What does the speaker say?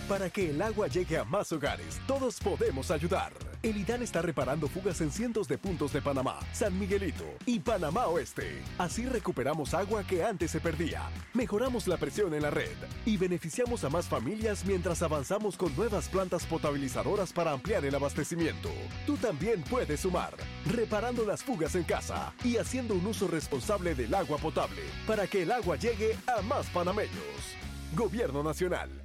Para que el agua llegue a más hogares, todos podemos ayudar. El IDAN está reparando fugas en cientos de puntos de Panamá, San Miguelito y Panamá Oeste. Así recuperamos agua que antes se perdía, mejoramos la presión en la red y beneficiamos a más familias mientras avanzamos con nuevas plantas potabilizadoras para ampliar el abastecimiento. Tú también puedes sumar, reparando las fugas en casa y haciendo un uso responsable del agua potable para que el agua llegue a más panameños. Gobierno Nacional.